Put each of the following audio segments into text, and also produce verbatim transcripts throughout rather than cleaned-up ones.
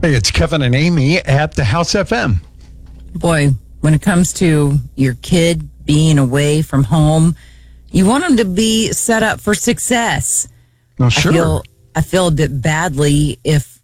Hey, it's Kevin and Amy at the House F M. Boy, when it comes to your kid being away from home, you want them to be set up for success. No, sure. I feel, I feel a bit badly if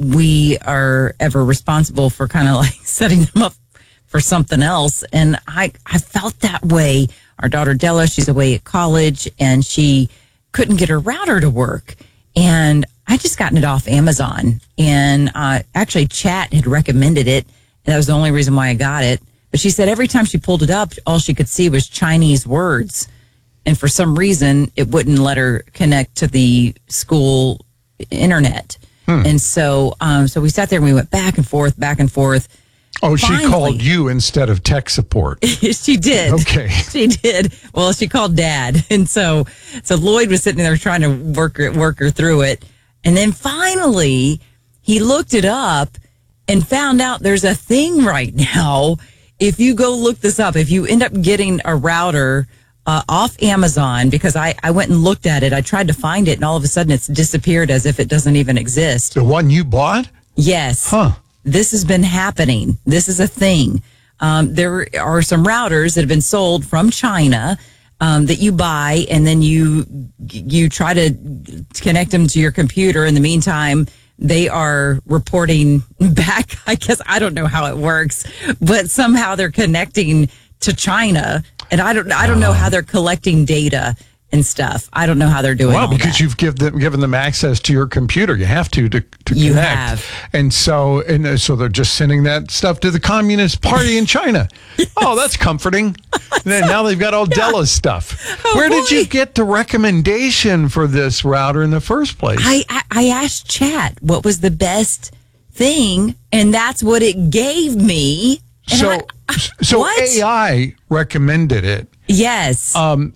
we are ever responsible for kind of like setting them up for something else. And I, I felt that way. Our daughter Della, she's away at college and she couldn't get her router to work. And I just gotten it off Amazon. And uh, actually, Chat had recommended it. And that was the only reason why I got it. But she said every time she pulled it up, all she could see was Chinese words. And for some reason, it wouldn't let her connect to the school internet. Hmm. And so um, so we sat there and we went back and forth, back and forth. Oh, Finally, she called you instead of tech support. She did. Okay. She did. Well, she called Dad. And so so Lloyd was sitting there trying to work her, work her through it. And then finally, he looked it up and found out there's a thing right now. If you go look this up, if you end up getting a router uh, off Amazon, because I, I went and looked at it, I tried to find it, and all of a sudden it's disappeared as if it doesn't even exist. The one you bought? Yes. Huh. This has been happening. This is a thing. Um, there are some routers that have been sold from China um, that you buy, and then you you try to connect them to your computer. In the meantime, they are reporting back. I guess I don't know how it works, but somehow they're connecting to China, and I don't I don't know how they're collecting data and stuff. I don't know how they're doing. Well, all because that. you've give them, given them access to your computer. You have to to, to You connect. have. And so and uh, so they're just sending that stuff to the Communist Party in China. Yes. Oh, that's comforting. And then now they've got all yeah. Della's stuff. Oh, Where boy. did you get the recommendation for this router in the first place? I, I, I asked Chat what was the best thing, and that's what it gave me. And so I, so what? A I recommended it. Yes. Um,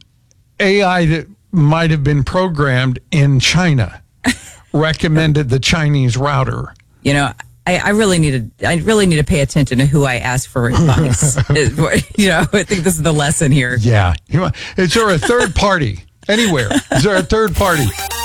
A I that might have been programmed in China recommended the Chinese router. You know, I, I really need to. I really need to pay attention to who I ask for advice. You know, I think this is the lesson here. Yeah. Is there a third party anywhere? Is there a third party?